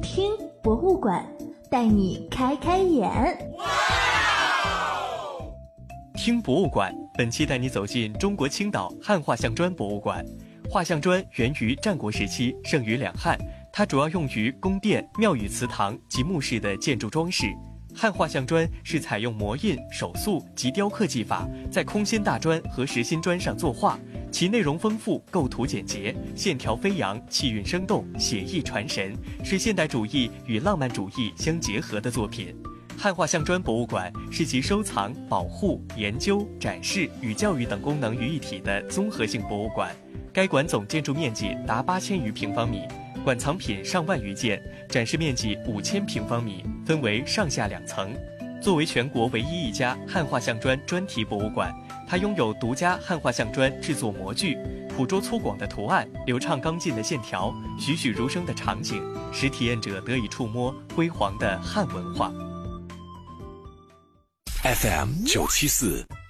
听博物馆，带你开开眼。 听博物馆，本期带你走进中国青岛汉画像砖博物馆。画像砖源于战国时期，盛于两汉，它主要用于宫殿、庙宇、祠堂及墓室的建筑装饰。汉画像砖是采用模印、手塑及雕刻技法，在空心大砖和实心砖上作画，其内容丰富，构图简洁，线条飞扬，气韵生动，写意传神，是现代主义与浪漫主义相结合的作品。汉画像砖博物馆是集收藏、保护、研究、展示与教育等功能于一体的综合性博物馆。该馆总建筑面积达8000余平方米，馆藏品上万余件，展示面积5000平方米，分为上下2层。作为全国唯一一家汉画像砖专题博物馆，它拥有独家汉画像砖制作模具，捕捉粗犷的图案、流畅刚劲的线条、栩栩如生的场景，使体验者得以触摸辉煌的汉文化。 FM 974